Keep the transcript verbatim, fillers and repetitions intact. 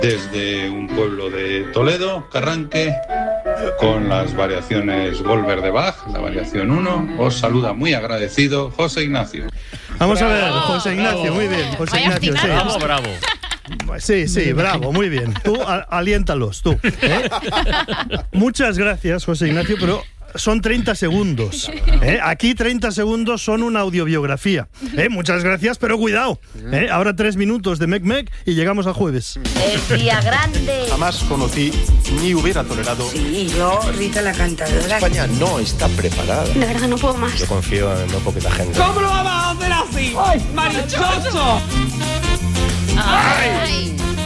desde un pueblo de Toledo, Carranque, con las variaciones Goldberg de Bach, la variación uno. Os saluda muy agradecido José Ignacio. Vamos a ver, José Ignacio, bravo. Muy bien. José Vaya Ignacio, sí. bravo, bravo. Sí, sí, bravo, muy bien. Tú a- aliéntalos, tú. ¿eh? Muchas gracias, José Ignacio, pero son treinta segundos. ¿eh? Aquí treinta segundos son una audiobiografía. ¿eh? Muchas gracias, pero cuidado. ¿eh? Ahora tres minutos de Mec Mec y llegamos a jueves. El día grande. Jamás conocí ni hubiera tolerado. Sí, yo, Rita la cantadora. España no está preparada. De verdad no puedo más. Yo confío en muy poquita gente. ¿Cómo lo vamos a hacer así? ¡Marichoso! Ay.